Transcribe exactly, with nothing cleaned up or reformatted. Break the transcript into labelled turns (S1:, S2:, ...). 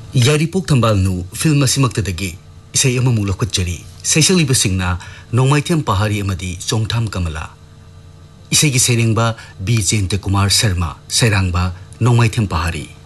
S1: यारीपोक थंबालनु film असिमक्तदगी इसे अममु लखुच्चरी सैसलिबसिंगना नोंमाइथेम पहाड़ी अमदी चोंगथाम कमला इसे की सेरेंगबा बी जयंत कुमार शर्मा सैरांगबा नोंमाइथेम पहाड़ी।